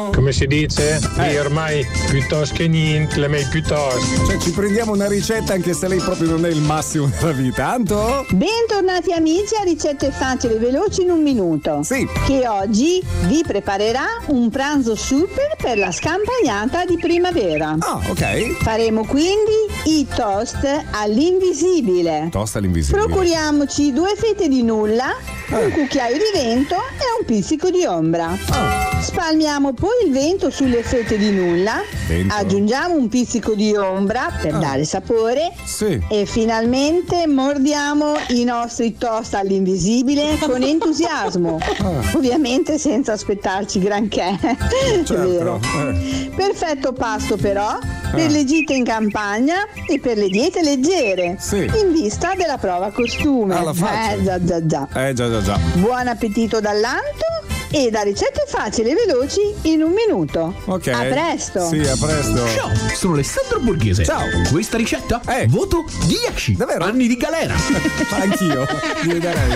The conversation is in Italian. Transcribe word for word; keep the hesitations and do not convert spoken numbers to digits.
come si dice? Eh. Ormai piuttosto che niente, le mei piuttosto. Cioè ci prendiamo una ricetta anche se lei proprio non è il massimo della vita. Tanto? Bentornati amici a Ricette facili e veloci in un minuto. Sì. Che oggi vi preparerà un pranzo super per la scampagnata di primavera. Ah, ok. Faremo quindi i toast all'invisibile. Toast all'invisibile. Procuriamoci due fette di nulla, ah. un cucchiaio di vento e un pizzico di ombra. Ah. Spalmiamo poi il vento sulle fette di nulla, Vento. aggiungiamo un pizzico di ombra per ah. dare sapore sì. e finalmente mordiamo i nostri toast all'invisibile con entusiasmo, ah. ovviamente senza aspettarci granché. Certo. È vero. Eh. Perfetto pasto però per le gite in campagna e per le diete leggere, sì. in vista della prova costume. Alla faccia. Eh già già già. Eh già già già. Buon appetito dall'Anto e da Ricette facili e veloci in un minuto. Ok. A presto. Sì, a presto. Ciao, sono Alessandro Borghese. Ciao. Questa ricetta? Eh. Voto dieci. Davvero? Anni di galera. Anch'io. Gli darei.